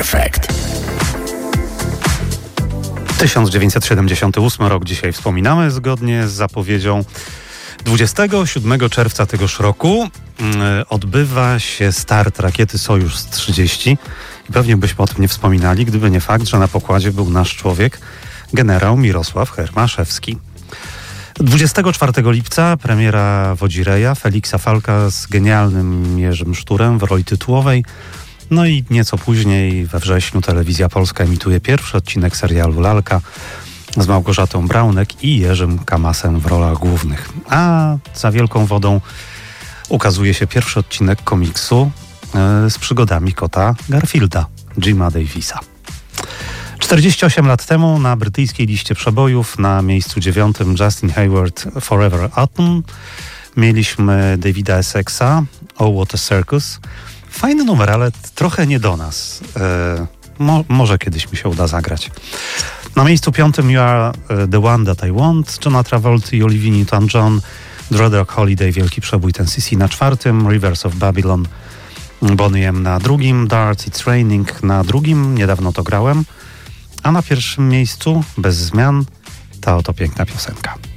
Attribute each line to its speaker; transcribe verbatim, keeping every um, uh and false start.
Speaker 1: Effect.
Speaker 2: tysiąc dziewięćset siedemdziesiąty ósmy rok dzisiaj wspominamy zgodnie z zapowiedzią. dwudziestego siódmego czerwca tegoż roku yy, odbywa się start rakiety Sojusz trzydzieści i pewnie byśmy o tym nie wspominali, gdyby nie fakt, że na pokładzie był nasz człowiek, generał Mirosław Hermaszewski. dwudziestego czwartego lipca premiera Wodzireja, Feliksa Falka z genialnym Jerzym Szturem w roli tytułowej. No i nieco później, we wrześniu, Telewizja Polska emituje pierwszy odcinek serialu Lalka z Małgorzatą Braunek i Jerzym Kamasem w rolach głównych. A za wielką wodą ukazuje się pierwszy odcinek komiksu yy, z przygodami kota Garfielda, Jima Davisa. czterdzieści osiem lat temu na brytyjskiej liście przebojów na miejscu dziewiątym Justin Hayward Forever Autumn mieliśmy Davida Essexa Oh What a Circus. Fajny numer, ale trochę nie do nas. E, mo, może kiedyś mi się uda zagrać. Na miejscu piątym You Are the One That I Want, Johna Travolty i Olivia Newton-John, Dreadlock Holiday, wielki przebój ten C C na czwartym, Rivers of Babylon, Boney M na drugim, Dart It's Raining na drugim, niedawno to grałem, a na pierwszym miejscu, bez zmian, ta oto piękna piosenka.